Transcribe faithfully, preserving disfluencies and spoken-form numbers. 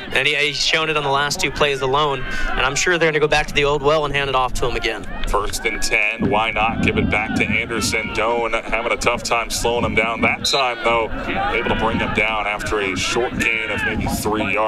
And he, he's shown it on the last two plays alone, and I'm sure they're going to go back to the old well and hand it off to him again. First and ten, why not give it back to Anderson? Doan having a tough time slowing him down. That time, though, able to bring him down after a short gain of maybe three yards.